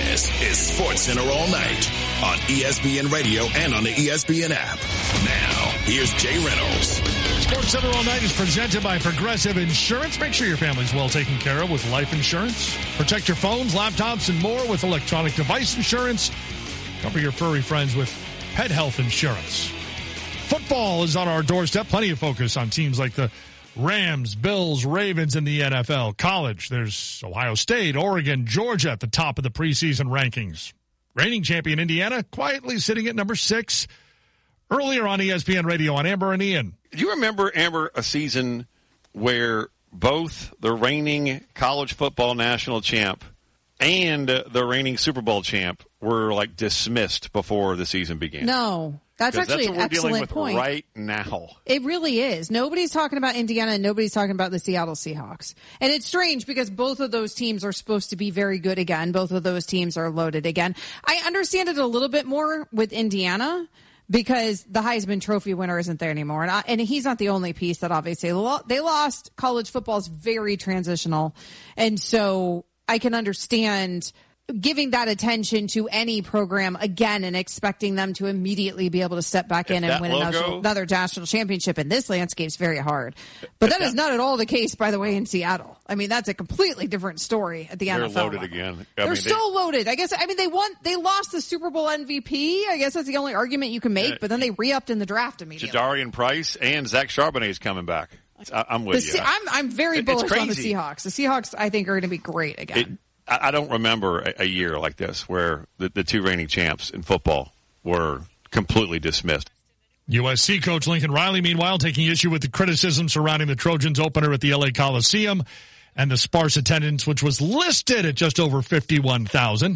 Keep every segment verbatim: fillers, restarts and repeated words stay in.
This is SportsCenter All Night on E S P N Radio and on the E S P N app. Now, here's Jay Reynolds. SportsCenter All Night is presented by Progressive Insurance. Make sure your family's well taken care of with life insurance. Protect your phones, laptops, and more with electronic device insurance. Cover your furry friends with pet health insurance. Football is on our doorstep. Plenty of focus on teams like the Rams, Bills, Ravens in the N F L. College, there's Ohio State, Oregon, Georgia at the top of the preseason rankings. Reigning champion Indiana quietly sitting at number six. Earlier on E S P N Radio on Amber and Ian. Do you remember, Amber, a season where both the reigning college football national champ and the reigning Super Bowl champ were, like, dismissed before the season began? No. That's actually that's an excellent with point. Right now. It really is. Nobody's talking about Indiana and nobody's talking about the Seattle Seahawks. And it's strange because both of those teams are supposed to be very good again. Both of those teams are loaded again. I understand it a little bit more with Indiana because the Heisman Trophy winner isn't there anymore. And, I, and he's not the only piece that obviously lo- they lost. College football is very transitional. And so I can understand giving that attention to any program again and expecting them to immediately be able to step back in if and win logo, another, another national championship in this landscape is very hard. But that, that is not at all the case, by the way, in Seattle. I mean, that's a completely different story at the they're N F L They're loaded level. again. I they're mean, still they, loaded. I guess, I mean, they won, they lost the Super Bowl M V P. I guess that's the only argument you can make, uh, but then they re-upped in the draft immediately. Jadarian Price and Zach Charbonnet is coming back. I, I'm with the, you. I'm, I'm very it, bullish on the Seahawks. The Seahawks, I think, are going to be great again. It, I don't remember a, a year like this where the, the two reigning champs in football were completely dismissed. U S C coach Lincoln Riley, meanwhile, taking issue with the criticism surrounding the Trojans opener at the L A Coliseum and the sparse attendance, which was listed at just over fifty-one thousand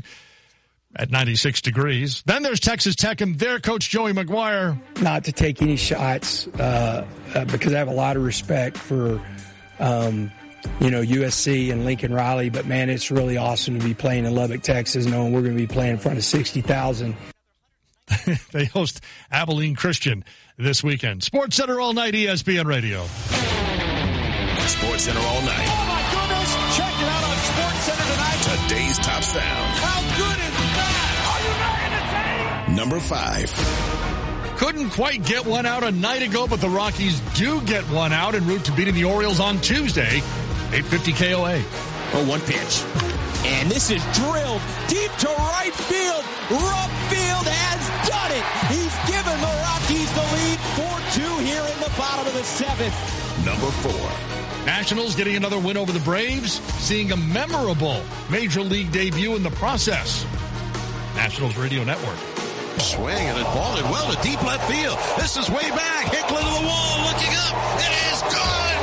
at ninety-six degrees. Then there's Texas Tech and their coach Joey McGuire. Not to take any shots uh, uh, because I have a lot of respect for um, – you know, U S C and Lincoln Riley, but man, it's really awesome to be playing in Lubbock, Texas, knowing we're going to be playing in front of sixty thousand. They host Abilene Christian this weekend. SportsCenter All Night, E S P N Radio. SportsCenter All Night. Oh my goodness, check it out on SportsCenter tonight. Today's top sound. How good is that? Are you ready to take? Number five. Couldn't quite get one out a night ago, but the Rockies do get one out en route to beating the Orioles on Tuesday. eight fifty K O A. Oh, one pitch. And this is drilled deep to right field. Rumfield has done it. He's given the Rockies the lead four two here in the bottom of the seventh. Number four. Nationals getting another win over the Braves, seeing a memorable Major League debut in the process. Nationals Radio Network. Swing and it balled it well to deep left field. This is way back. Hicklin to the wall, looking up. It is good.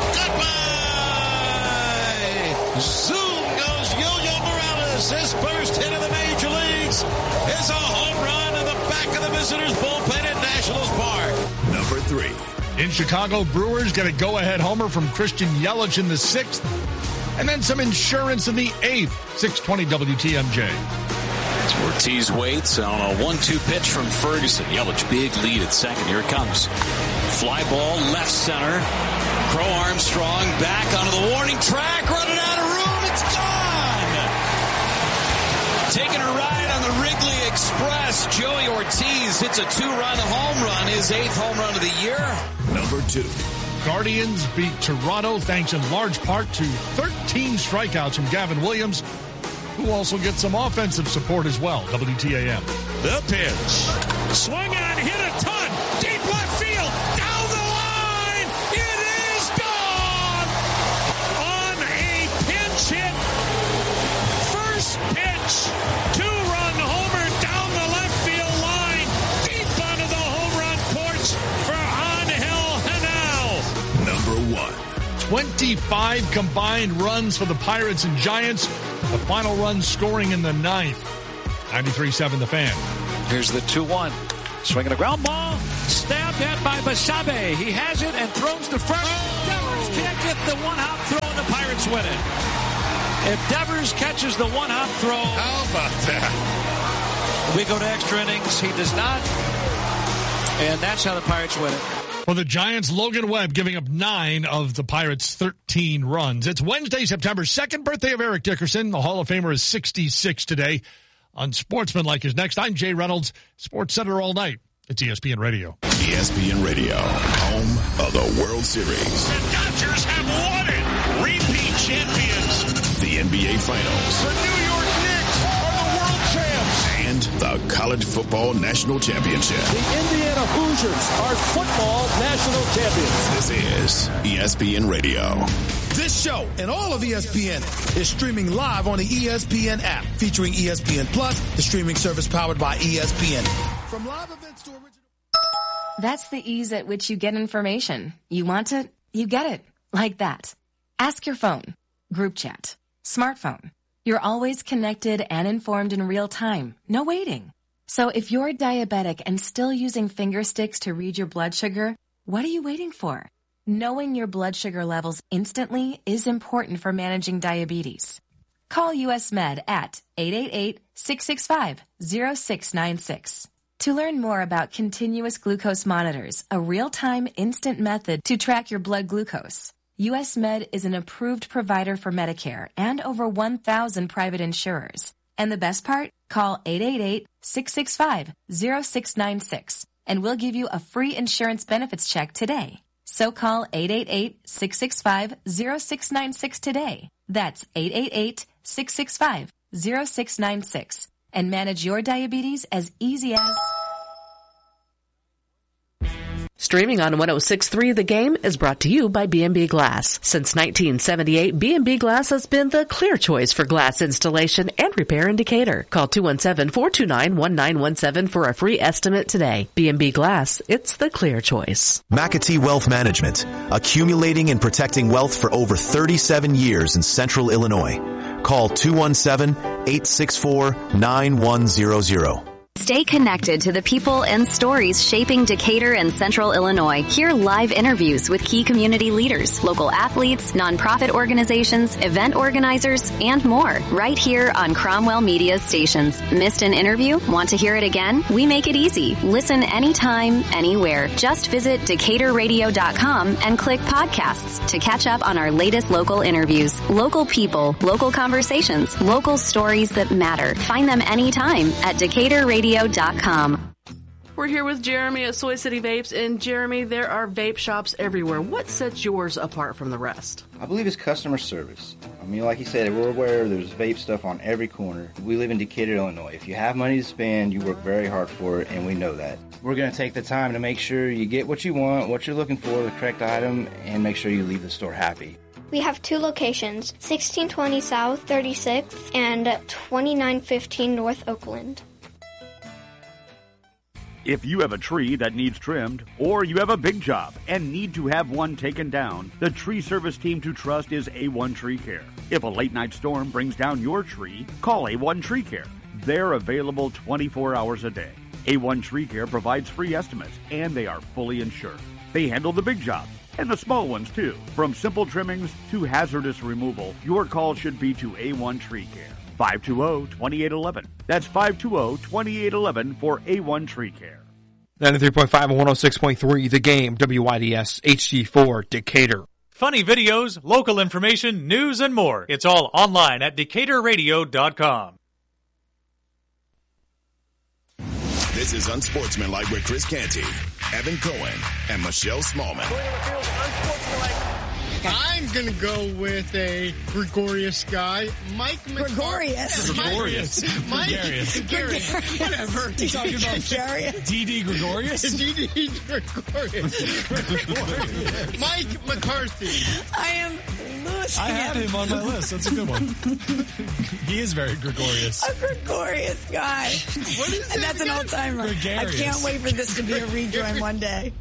Goodbye. Zoom goes Yo-Yo Morales. His first hit of the major leagues is a home run in the back of the visitors' bullpen at Nationals Park. Number three. In Chicago, Brewers get a go-ahead homer from Christian Yelich in the sixth, and then some insurance in the eighth. six twenty W T M J. Ortiz waits on a one two pitch from Ferguson. Yelich big lead at second. Here it comes. Fly ball left center. Crow Armstrong back onto the warning track. Running out of room. It's gone. Taking a ride on the Wrigley Express. Joey Ortiz hits a two-run home run. His eighth home run of the year. Number two. Guardians beat Toronto thanks in large part to thirteen strikeouts from Gavin Williams, who also gets some offensive support as well. W T A M. The pitch. Swung on, hit a ton. Deep left field. Down the line. It is gone. On a pinch hit. First pitch. Two-run homer down the left field line. Deep onto the home run porch for Angel Henao. Number one. twenty-five combined runs for the Pirates and Giants. The final run scoring in the ninth. ninety-three seven The Fan. Here's the two one. Swinging a ground ball. Stabbed at by Basabe. He has it and throws to first. Devers can't get the one-hop throw and the Pirates win it. If Devers catches the one-hop throw. How about that? We go to extra innings. He does not. And that's how the Pirates win it. For the Giants, Logan Webb giving up nine of the Pirates' thirteen runs. It's Wednesday, September second, birthday of Eric Dickerson. The Hall of Famer is sixty-six today. Unsportsmanlike is next. I'm Jay Reynolds, Sports Center all night. It's E S P N Radio. E S P N Radio, home of the World Series. The Dodgers have won it. Repeat champions. The N B A Finals. The New York Knicks are the world champs. And the College Football National Championship. The Indiana Hoosiers are football national champions. This is E S P N Radio. This show and all of E S P N is streaming live on the E S P N app, featuring E S P N Plus, the streaming service powered by E S P N. From live events to original... That's the ease at which you get information. You want it, you get it. Like that. Ask your phone. Group chat. Smartphone. You're always connected and informed in real time. No waiting. So if you're diabetic and still using finger sticks to read your blood sugar, what are you waiting for? Knowing your blood sugar levels instantly is important for managing diabetes. Call U S Med at eight eight eight, six six five, zero six nine six. To learn more about continuous glucose monitors, a real-time instant method to track your blood glucose, U S Med is an approved provider for Medicare and over one thousand private insurers. And the best part? Call eight eight eight, six six five, zero six nine six and we'll give you a free insurance benefits check today. So call eight eight eight, six six five, zero six nine six today. That's eight eight eight, six six five, zero six nine six and manage your diabetes as easy as... Streaming on one oh six point three The Game is brought to you by B and B Glass. Since nineteen seventy-eight, B and B Glass has been the clear choice for glass installation and repair in Decatur. Call two one seven, four two nine, one nine one seven for a free estimate today. B and B Glass, it's the clear choice. McAtee Wealth Management, accumulating and protecting wealth for over thirty-seven years in central Illinois. Call two one seven, eight six four, nine one zero zero. Stay connected to the people and stories shaping Decatur and Central Illinois. Hear live interviews with key community leaders, local athletes, nonprofit organizations, event organizers, and more right here on Cromwell Media stations. Missed an interview? Want to hear it again? We make it easy. Listen anytime, anywhere. Just visit Decatur Radio dot com and click podcasts to catch up on our latest local interviews. Local people, local conversations, local stories that matter. Find them anytime at Decatur Radio dot com. We're here with Jeremy at Soy City Vapes, and Jeremy, there are vape shops everywhere. What sets yours apart from the rest? I believe it's customer service. I mean, like you said, we're aware there's vape stuff on every corner. We live in Decatur, Illinois. If you have money to spend, you work very hard for it, and we know that. We're going to take the time to make sure you get what you want, what you're looking for, the correct item, and make sure you leave the store happy. We have two locations, sixteen twenty South thirty-sixth and twenty-nine fifteen North Oakland. If you have a tree that needs trimmed, or you have a big job and need to have one taken down, the tree service team to trust is A one Tree Care. If a late night storm brings down your tree, call A one Tree Care. They're available twenty-four hours a day. A one Tree Care provides free estimates, and they are fully insured. They handle the big jobs, and the small ones too. From simple trimmings to hazardous removal, your call should be to A one Tree Care. five two zero, two eight one one. That's five two zero, two eight one one for A one Tree Care. ninety-three point five and one oh six point three The Game, W Y D S, H D four, Decatur. Funny videos, local information, news, and more. It's all online at Decatur Radio dot com. This is Unsportsmanlike with Chris Canty, Evan Cohen, and Michelle Smallman. I'm going to go with a gregarious guy. Mike Gregarious. Gregarious. Mike. Gregarious. Gregarious. Whatever. You talking about D D Gregorius? D D Gregorius. Mike McCarthy. I am losing I had him on my list. That's a good one. He is very gregarious. A gregarious guy. What is and that that's an again? old-timer. Gregarious. I can't wait for this to be a rejoin one day.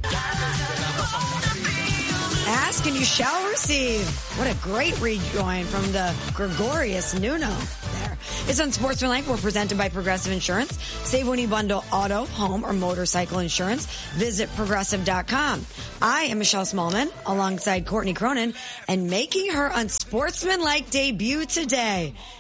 Ask and you shall receive. What a great rejoin from the Gregorious Nuno there. It's Unsportsmanlike. We're presented by Progressive Insurance. Save when you bundle auto, home, or motorcycle insurance. Visit Progressive dot com. I am Michelle Smallman alongside Courtney Cronin, and making her Unsportsmanlike debut today,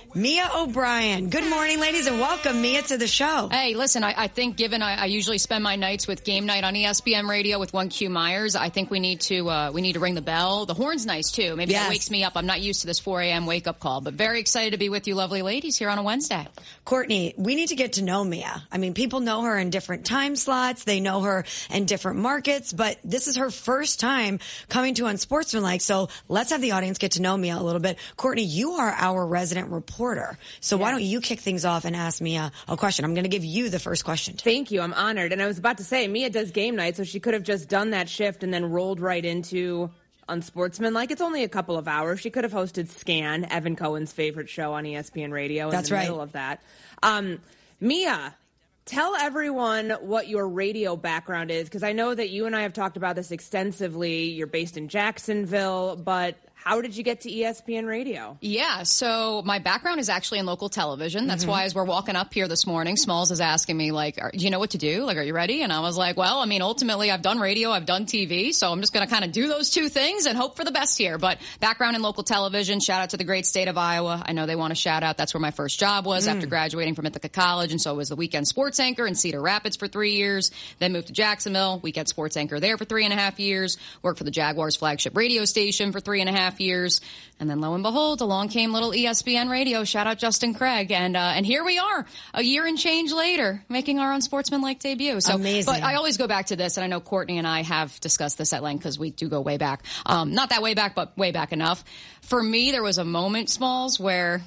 Mia O'Brien. Good morning, ladies, and welcome, Mia, to the show. Hey, listen, I, I think given I, I usually spend my nights with Game Night on E S P N Radio with one Q Myers, I think we need to uh, we need to ring the bell. The horn's nice, too. Maybe Yes. that wakes me up. I'm not used to this four a.m. wake-up call, but very excited to be with you lovely ladies here on a Wednesday. Courtney, we need to get to know Mia. I mean, people know her in different time slots. They know her in different markets, but this is her first time coming to Unsportsmanlike, so let's have the audience get to know Mia a little bit. Courtney, you are our resident reporter, so why don't you kick things off and ask Mia a question? I'm going to give you the first question. Thank you. I'm honored. And I was about to say, Mia does Game Night, so she could have just done that shift and then rolled right into Unsportsmanlike. It's only a couple of hours. She could have hosted Scan, Evan Cohen's favorite show on E S P N Radio, in That's the right. middle of that. Um, Mia, tell everyone what your radio background is, because I know that you and I have talked about this extensively. You're based in Jacksonville, but how did you get to E S P N Radio? Yeah, so my background is actually in local television. That's Mhm. why as we're walking up here this morning, Smalls is asking me, like, are, do you know what to do? Like, are you ready? And I was like, well, I mean, ultimately, I've done radio, I've done T V, so I'm just going to kind of do those two things and hope for the best here. But background in local television, shout out to the great state of Iowa. I know they want to shout out. That's where my first job was Mm. after graduating from Ithaca College, and so I was the weekend sports anchor in Cedar Rapids for three years, then moved to Jacksonville, weekend sports anchor there for three and a half years, worked for the Jaguars flagship radio station for three and a half years. And then lo and behold, along came little E S P N Radio. Shout out Justin Craig. And, uh, and here we are a year and change later making our Unsportsmanlike debut. So, Amazing. But I always go back to this, and I know Courtney and I have discussed this at length because we do go way back. Um, not that way back, but way back enough. For me, there was a moment, Smalls, where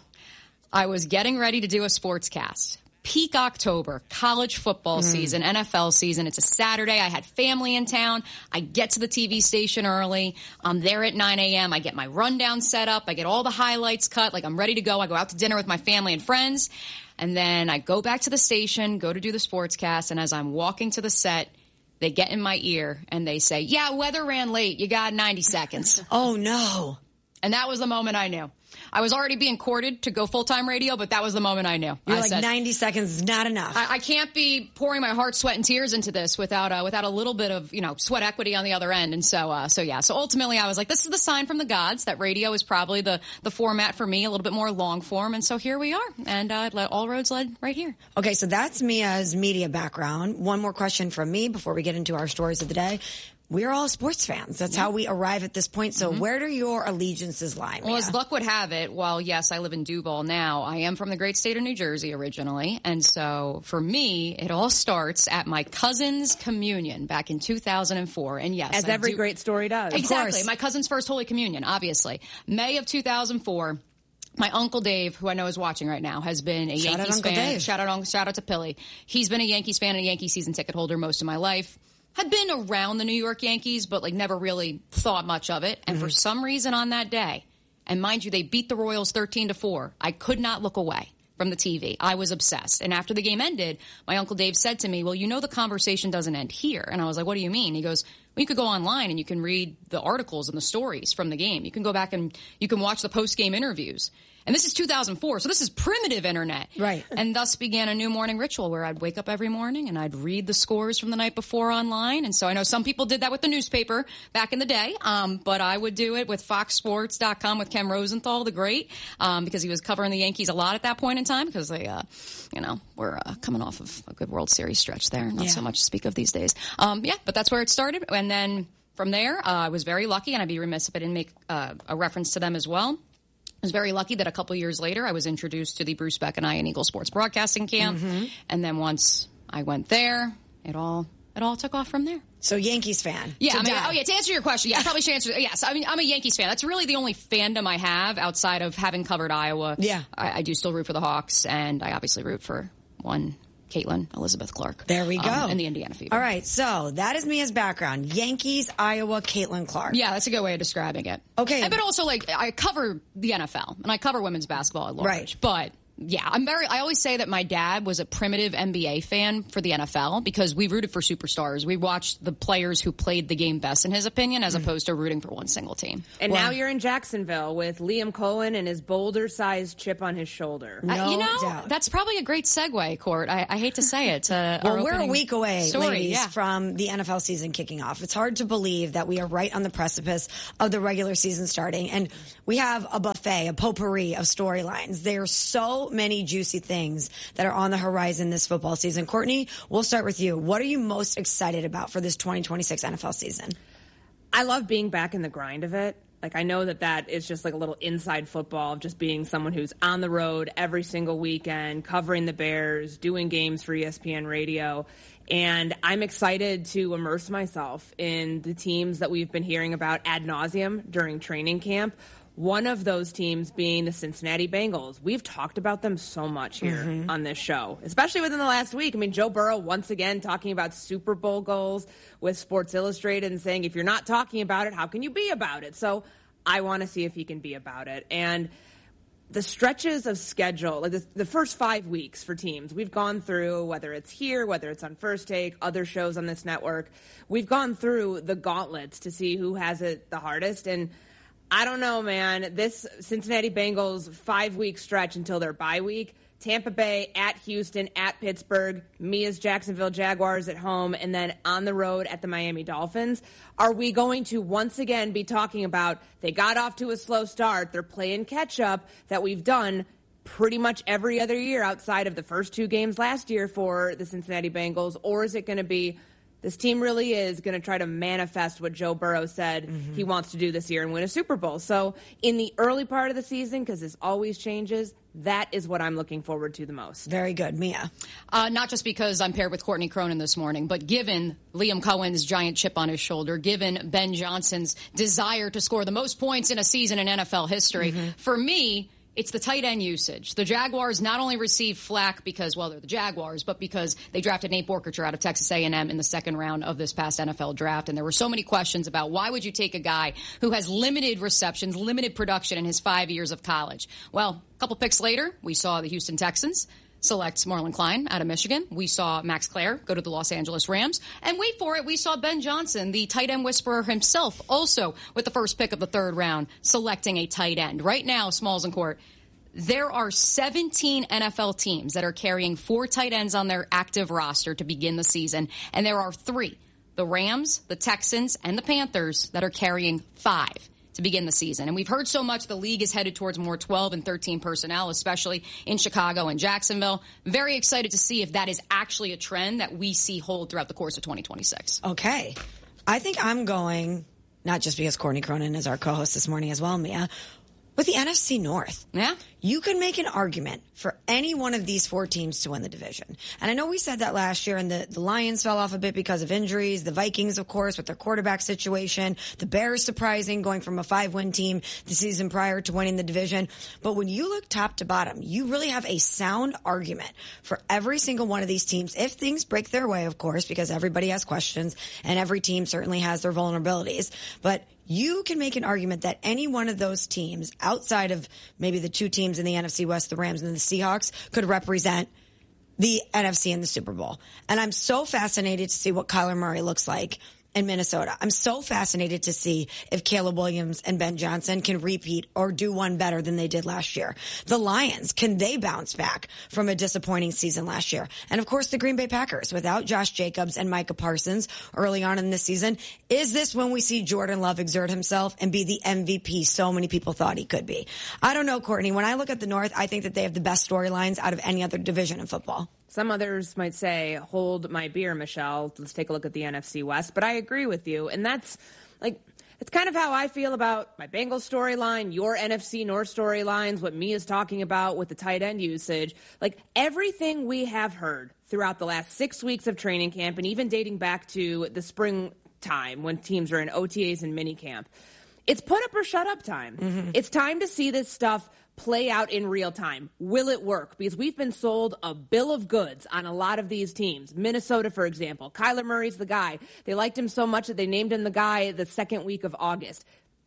I was getting ready to do a sportscast. Peak October, college football Mm. season, N F L season. It's a Saturday. I had family in town. I get to the T V station early. I'm there at nine a.m. I get my rundown set up. I get all the highlights cut. Like, I'm ready to go. I go out to dinner with my family and friends. And then I go back to the station, go to do the sportscast. And as I'm walking to the set, they get in my ear and they say, yeah, weather ran late. You got ninety seconds. Oh, no. And that was the moment I knew. I was already being courted to go full-time radio, but that was the moment I knew. You're I like, said, ninety seconds is not enough. I, I can't be pouring my heart, sweat, and tears into this without uh, without a little bit of, you know, sweat equity on the other end. And so, uh, so yeah. So ultimately, I was like, this is the sign from the gods that radio is probably the the format for me, a little bit more long form. And so here we are, and uh, all roads led right here. Okay, so that's Mia's media background. One more question from me before we get into our stories of the day. We're all sports fans. That's how we arrive at this point. So where do your allegiances lie, Mia? Well, as luck would have it, while yes, I live in Duval now, I am from the great state of New Jersey originally. And so for me, it all starts at my cousin's communion back in two thousand four. And yes, As I every do- great story does. Exactly. My cousin's first Holy Communion, obviously. May of two thousand four. My Uncle Dave, who I know is watching right now, has been a Shout out Yankees Uncle fan. Dave. Shout out, Uncle- shout out to Pilly. He's been a Yankees fan and a Yankee season ticket holder most of my life. Had been around the New York Yankees, but like never really thought much of it. And for some reason on that day, and mind you, they beat the Royals thirteen to four. I could not look away from the T V. I was obsessed. And after the game ended, my Uncle Dave said to me, well, you know the conversation doesn't end here. And I was like, what do you mean? He goes, well, you could go online and you can read the articles and the stories from the game. You can go back and you can watch the post-game interviews. And this is two thousand four, so this is primitive internet. Right. And thus began a new morning ritual where I'd wake up every morning and I'd read the scores from the night before online. And so I know some people did that with the newspaper back in the day, um, but I would do it with fox sports dot com with Ken Rosenthal, the great, um, because he was covering the Yankees a lot at that point in time because they, uh, you know, were uh, coming off of a good World Series stretch there. Not Yeah. so much to speak of these days. Um, yeah, but that's where it started. And then from there, uh, I was very lucky, and I'd be remiss if I didn't make uh, a reference to them as well. I was very lucky that a couple years later I was introduced to the Bruce Beck and I and Eagle Sports Broadcasting Camp. Mhm. And then once I went there, it all it all took off from there. So Yankees fan. Yeah, To I mean, die. oh yeah, to answer your question, yeah, I probably should answer. Yes, I mean, I'm a Yankees fan. That's really the only fandom I have outside of having covered Iowa. Yeah. I, I do still root for the Hawks, and I obviously root for one Caitlin Elizabeth Clark. There we go. Um, and the Indiana Fever. All right, so that is Mia's background. Yankees, Iowa, Caitlin Clark. Yeah, that's a good way of describing it. Okay. And, but also, like, I cover the N F L, and I cover women's basketball at large. Right. But Yeah, I'm very, I always say that my dad was a primitive N B A fan for the N F L because we rooted for superstars. We watched the players who played the game best, in his opinion, as opposed to rooting for one single team. And Well, now you're in Jacksonville with Liam Cohen and his boulder-sized chip on his shoulder. uh, you know, that's probably a great segue, Court. I, I hate to say it. To our Well, we're a opening week away, story. ladies, Yeah. from the N F L season kicking off. It's hard to believe that we are right on the precipice of the regular season starting. And we have a buffet, a potpourri of storylines. There are so many juicy things that are on the horizon this football season. Courtney, we'll start with you. What are you most excited about for this twenty twenty-six N F L season? I love being back in the grind of it. Like, I know that that is just like a little inside football of just being someone who's on the road every single weekend, covering the Bears, doing games for E S P N Radio. And I'm excited to immerse myself in the teams that we've been hearing about ad nauseum during training camp. One of those teams being the Cincinnati Bengals. We've talked about them so much here Mhm. on this show, especially within the last week. I mean, Joe Burrow once again talking about Super Bowl goals with Sports Illustrated and saying, if you're not talking about it, how can you be about it? So I want to see if he can be about it. And the stretches of schedule, like the, the first five weeks for teams, we've gone through, whether it's here, whether it's on First Take, other shows on this network, we've gone through the gauntlets to see who has it the hardest. And I don't know, man. This Cincinnati Bengals five-week stretch until their bye week, Tampa Bay, at Houston, at Pittsburgh, Mia's Jacksonville Jaguars at home, and then on the road at the Miami Dolphins. Are we going to once again be talking about they got off to a slow start, they're playing catch-up that we've done pretty much every other year outside of the first two games last year for the Cincinnati Bengals, or is it going to be this team really is going to try to manifest what Joe Burrow said Mm-hmm. he wants to do this year and win a Super Bowl? So in the early part of the season, because this always changes, that is what I'm looking forward to the most. Very good. Mia? Uh, not just because I'm paired with Courtney Cronin this morning, but given Liam Cohen's giant chip on his shoulder, given Ben Johnson's desire to score the most points in a season in N F L history, Mm-hmm. for me, it's the tight end usage. The Jaguars not only received flack because, well, they're the Jaguars, but because they drafted Nate Borkacher out of Texas A and M in the second round of this past N F L draft. And there were so many questions about why would you take a guy who has limited receptions, limited production in his five years of college? Well, a couple picks later, we saw the Houston Texans select Marlon Klein out of Michigan. We saw Max Clare go to the Los Angeles Rams. And wait for it, we saw Ben Johnson, the tight end whisperer himself, also with the first pick of the third round, selecting a tight end. Right now, Smalls and Court, there are seventeen N F L teams that are carrying four tight ends on their active roster to begin the season. And there are three, the Rams, the Texans, and the Panthers, that are carrying five to begin the season. And we've heard so much the league is headed towards more twelve and thirteen personnel, especially in Chicago and Jacksonville. Very excited to see if that is actually a trend that we see hold throughout the course of twenty twenty-six. Okay. I think I'm going, not just because Courtney Cronin is our co-host this morning as well, Mia, with the N F C North. Yeah. You can make an argument for any one of these four teams to win the division. And I know we said that last year, and the, the Lions fell off a bit because of injuries. The Vikings, of course, with their quarterback situation. The Bears surprising, going from a five-win team the season prior to winning the division. But when you look top to bottom, you really have a sound argument for every single one of these teams, if things break their way, of course, because everybody has questions, and every team certainly has their vulnerabilities. But you can make an argument that any one of those teams, outside of maybe the two teams in the N F C West, the Rams and the Seahawks, could represent the N F C in the Super Bowl. And I'm so fascinated to see what Kyler Murray looks like in Minnesota. I'm so fascinated to see if Caleb Williams and Ben Johnson can repeat or do one better than they did last year. The Lions, can they bounce back from a disappointing season last year? And of course, the Green Bay Packers, without Josh Jacobs and Micah Parsons early on in this season. Is this when we see Jordan Love exert himself and be the M V P so many people thought he could be? I don't know, Courtney. When I look at the North, I think that they have the best storylines out of any other division in football. Some others might say, hold my beer, Michelle. Let's take a look at the N F C West. But I agree with you. And that's like, it's kind of how I feel about my Bengals storyline, your N F C North storylines, what Mia's talking about with the tight end usage. Like, everything we have heard throughout the last six weeks of training camp, and even dating back to the springtime when teams are in O T As and minicamp, it's put up or shut up time. Mm-hmm. It's time to see this stuff play out in real time. Will it work? Because we've been sold a bill of goods on a lot of these teams. Minnesota, for example. Kyler Murray's the guy. They liked him so much that they named him the guy the second week of August.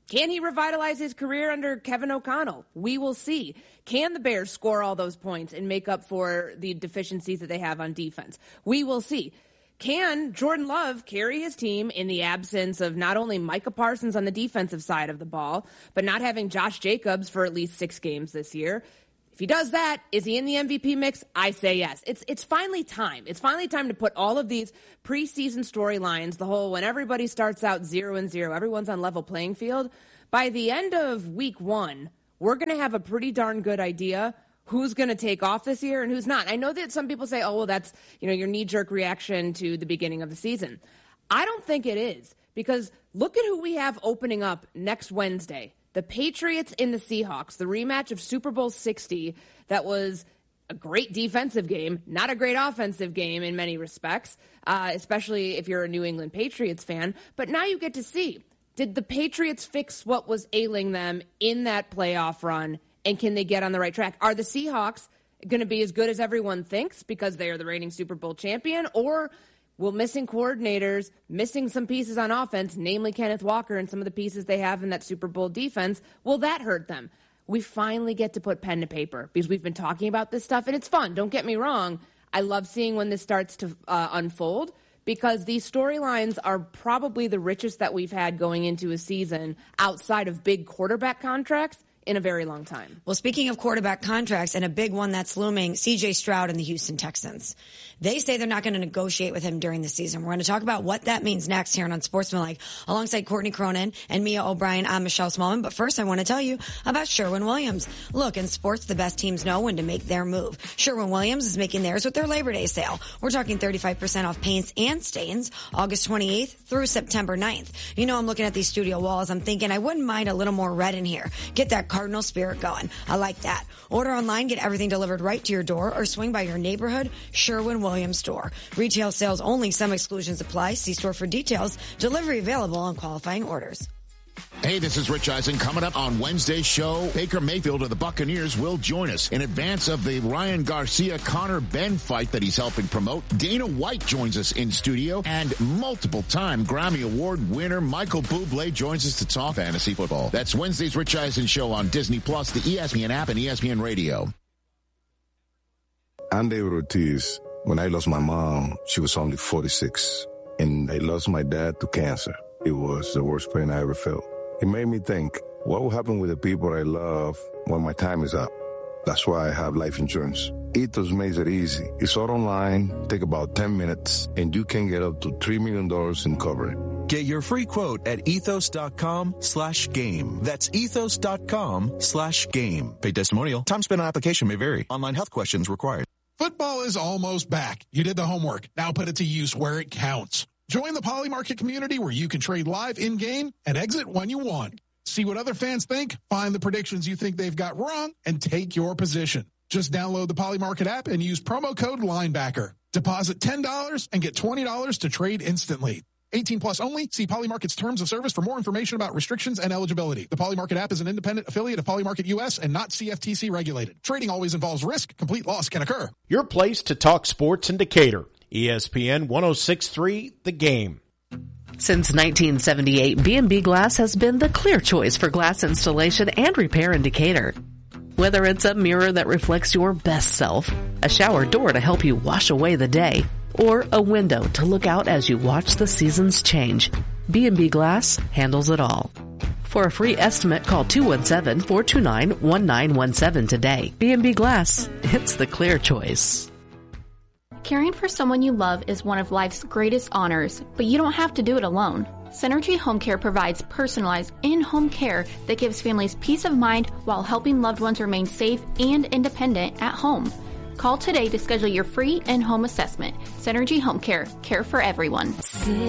Can he revitalize his career under Kevin O'Connell? We will see. Can the Bears score all those points and make up for the deficiencies that they have on defense? We will see. Can Jordan Love carry his team in the absence of not only Micah Parsons on the defensive side of the ball, but not having Josh Jacobs for at least six games this year? If he does that, is he in the M V P mix? I say yes. It's it's finally time. It's finally time to put all of these preseason storylines, the whole when everybody starts out zero and zero, everyone's on level playing field. By the end of week one, we're going to have a pretty darn good idea who's going to take off this year and who's not. I know that some people say, oh, well, that's, you know, your knee-jerk reaction to the beginning of the season. I don't think it is, because look at who we have opening up next Wednesday. The Patriots in the Seahawks, the rematch of Super Bowl sixty. That was a great defensive game, not a great offensive game in many respects, uh, especially if you're a New England Patriots fan. But now you get to see, did the Patriots fix what was ailing them in that playoff run, and can they get on the right track? Are the Seahawks going to be as good as everyone thinks because they are the reigning Super Bowl champion, or will missing coordinators, missing some pieces on offense, namely Kenneth Walker and some of the pieces they have in that Super Bowl defense, will that hurt them? We finally get to put pen to paper because we've been talking about this stuff, and it's fun. Don't get me wrong. I love seeing when this starts to uh, unfold, because these storylines are probably the richest that we've had going into a season outside of big quarterback contracts in a very long time. Well, speaking of quarterback contracts, and a big one that's looming, C J Stroud and the Houston Texans. They say they're not going to negotiate with him during the season. We're going to talk about what that means next here on Unsportsmanlike, alongside Courtney Cronin and Mia O'Brien. I'm Michelle Smallman, but first I want to tell you about Sherwin-Williams. Look, in sports, the best teams know when to make their move. Sherwin-Williams is making theirs with their Labor Day sale. We're talking thirty-five percent off paints and stains, August twenty-eighth through September ninth. You know, I'm looking at these studio walls. I'm thinking I wouldn't mind a little more red in here. Get that Cardinal spirit going. I like that. Order online, get everything delivered right to your door, or swing by your neighborhood Sherwin-Williams store. Retail sales only. Some exclusions apply. See store for details. Delivery available on qualifying orders. Hey, this is Rich Eisen. Coming up on Wednesday's show, Baker Mayfield of the Buccaneers will join us in advance of the Ryan Garcia-Conor Benn fight that he's helping promote. Dana White joins us in studio, and multiple-time Grammy Award winner Michael Bublé joins us to talk fantasy football. That's Wednesday's Rich Eisen show on Disney Plus, the E S P N app, and E S P N Radio. I'm David Ortiz. When I lost my mom, she was only forty-six, and I lost my dad to cancer. It was the worst pain I ever felt. It made me think, what will happen with the people I love when my time is up? That's why I have life insurance. Ethos makes it easy. It's all online, take about ten minutes, and you can get up to three million dollars in coverage. Get your free quote at ethos.com slash game. That's ethos.com slash game. Paid testimonial. Time spent on application may vary. Online health questions required. Football is almost back. You did the homework. Now put it to use where it counts. Join the Poly Market community where you can trade live in-game and exit when you want. See what other fans think, find the predictions you think they've got wrong, and take your position. Just download the Poly Market app and use promo code Linebacker. Deposit ten dollars and get twenty dollars to trade instantly. eighteen plus only. See Poly Market's terms of service for more information about restrictions and eligibility. The Poly Market app is an independent affiliate of Poly Market U S and not C F T C regulated. Trading always involves risk. Complete loss can occur. Your place to talk sports in Decatur. E S P N one oh six point three, The Game. Since nineteen seventy-eight, B and B Glass has been the clear choice for glass installation and repair in Decatur. Whether it's a mirror that reflects your best self, a shower door to help you wash away the day, or a window to look out as you watch the seasons change, B and B Glass handles it all. For a free estimate, call two one seven, four two nine, one nine one seven today. B and B Glass, it's the clear choice. Caring for someone you love is one of life's greatest honors, but you don't have to do it alone. Synergy Home Care provides personalized in-home care that gives families peace of mind while helping loved ones remain safe and independent at home. Call today to schedule your free in-home assessment. Synergy Home Care, care for everyone.